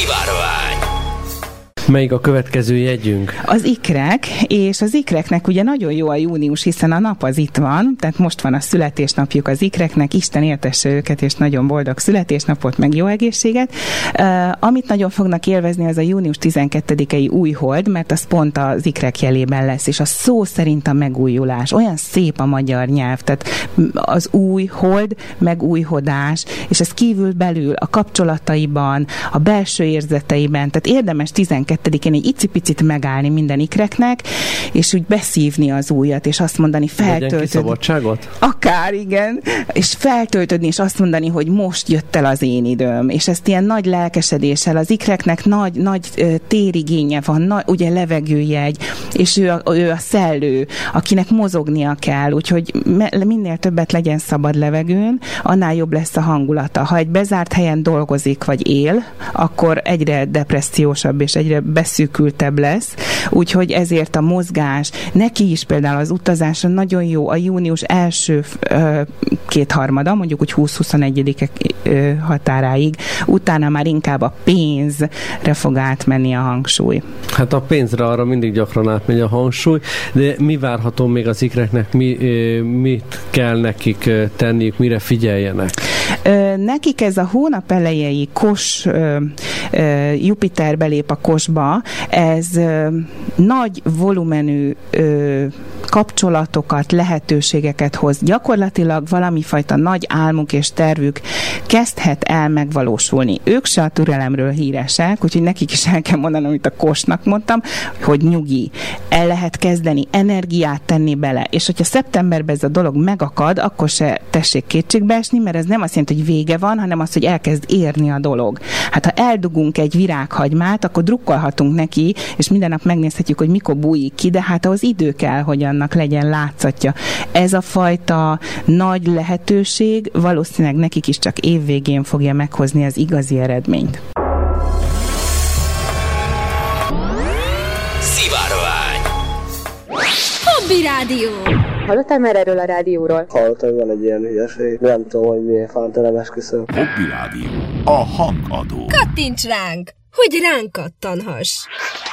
Szivárvány. Melyik a következő jegyünk? Az ikrek, és az ikreknek ugye nagyon jó a június, hiszen a nap az itt van, tehát most van a születésnapjuk az ikreknek, Isten éltesse őket, és nagyon boldog születésnapot, meg jó egészséget. Amit nagyon fognak élvezni, az a június 12-i újhold, mert az pont az ikrek jelében lesz, és a szó szerint a megújulás. Olyan szép a magyar nyelv, tehát az újhold, megújhodás, és ez kívül belül a kapcsolataiban, a belső érzeteiben, tehát érdemes 12-én egy icipicit megállni minden ikreknek, és úgy beszívni az újat, és azt mondani, feltöltöd. Szabadságot? Akár, igen. És feltöltödni, és azt mondani, hogy most jött el az én időm. És ezt ilyen nagy lelkesedéssel, az ikreknek nagy térigénye van, ugye levegőjegy, és ő a szellő, akinek mozognia kell, úgyhogy minél többet legyen szabad levegőn, annál jobb lesz a hangulata. Ha egy bezárt helyen dolgozik, vagy él, akkor egyre depressziósabb, és egyre beszűkültebb lesz, úgyhogy ezért a mozgás, neki is például az utazáson nagyon jó a június első kétharmada, mondjuk úgy 20-21 határáig, utána már inkább a pénzre fog átmenni a hangsúly. Hát a pénzre arra mindig gyakran átmegy a hangsúly, de mi várható még az ikreknek, mit kell nekik tenniük, mire figyeljenek? Nekik ez a hónap elejei Kos, Jupiter belép a Kosba, ez nagy volumenű kapcsolatokat, lehetőségeket hoz. Gyakorlatilag valamifajta nagy álmuk és tervük kezdhet el megvalósulni. Ők se a türelemről híresek, úgyhogy nekik is el kell mondanom, amit a Kosnak mondtam, hogy nyugi. El lehet kezdeni, energiát tenni bele, és hogyha szeptemberben ez a dolog megakad, akkor se tessék kétségbe esni, mert ez nem azt jelenti, hogy vége van, hanem az, hogy elkezd érni a dolog. Hát ha eldugunk egy virághagymát, akkor drukkolhatunk neki, és minden nap megnézhetjük, hogy mikor bújik ki, de hát az idő kell, hogy annak legyen látszatja. Ez a fajta nagy lehetőség valószínűleg nekik is csak évvégén fogja meghozni az igazi eredményt. Szivárvány. Hobby Rádió. Hallottál már erről a rádióról? Hallottam, hogy van egy ilyen hülyeség. Nem tudom, hogy miért fánt, nem esküszöm. Hobby Rádió. A hangadó. Kattints ránk, hogy ránk kattanhass.